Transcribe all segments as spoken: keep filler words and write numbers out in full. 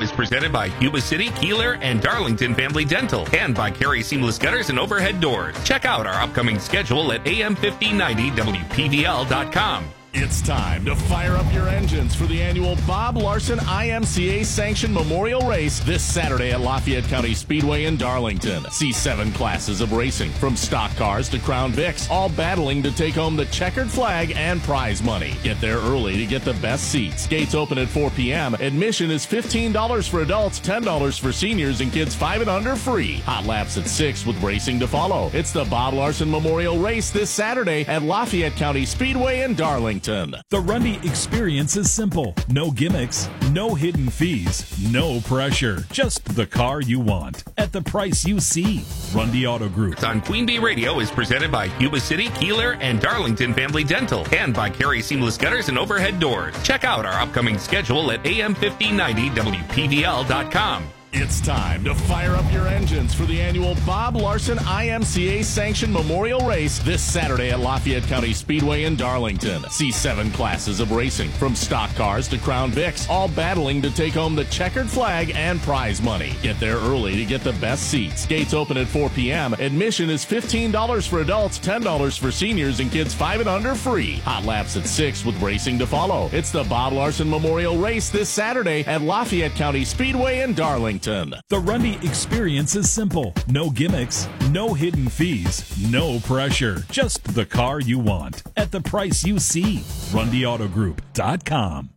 is presented by Yuba City, Keeler, and Darlington Family Dental, and by Carey Seamless Gutters and Overhead Doors. Check out our upcoming schedule at A M fifteen ninety W P V L dot com. It's time to fire up your engines for the annual Bob Larson I M C A-sanctioned Memorial Race this Saturday at Lafayette County Speedway in Darlington. See seven classes of racing, from stock cars to Crown Vics, all battling to take home the checkered flag and prize money. Get there early to get the best seats. Gates open at four p.m. Admission is fifteen dollars for adults, ten dollars for seniors, and kids five and under free. Hot laps at six with racing to follow. It's the Bob Larson Memorial Race this Saturday at Lafayette County Speedway in Darlington. The Rundy experience is simple. No gimmicks, no hidden fees, no pressure. Just the car you want at the price you see. Rundy Auto Group. On Queen Bee Radio is presented by Yuba City, Keeler, and Darlington Family Dental, and by Carey Seamless Gutters and Overhead Doors. Check out our upcoming schedule at A M fifteen ninety W P V L dot com. It's time to fire up your engines for the annual Bob Larson I M C A-sanctioned Memorial Race this Saturday at Lafayette County Speedway in Darlington. See seven classes of racing, from stock cars to Crown Vics, all battling to take home the checkered flag and prize money. Get there early to get the best seats. Gates open at four p.m. Admission is fifteen dollars for adults, ten dollars for seniors, and kids five and under free. Hot laps at six with racing to follow. It's the Bob Larson Memorial Race this Saturday at Lafayette County Speedway in Darlington. The Rundy experience is simple. No gimmicks, no hidden fees, no pressure. Just the car you want at the price you see. Rundy Auto Group dot com.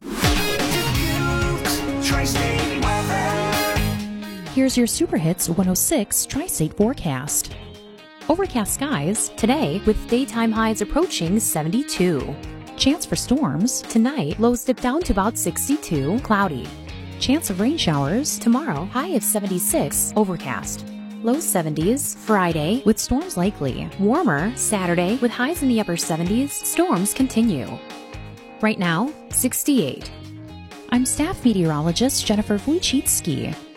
Here's your Super Hits one oh six Tri-State forecast. Overcast skies today with daytime highs approaching seventy-two. Chance for storms tonight, lows dip down to about sixty-two, cloudy. Chance of rain showers tomorrow, high of seventy-six, overcast. Low seventies Friday with storms likely. Warmer Saturday with highs in the upper seventies, storms continue. Right now, sixty-eight. I'm staff meteorologist Jennifer Wojcicki.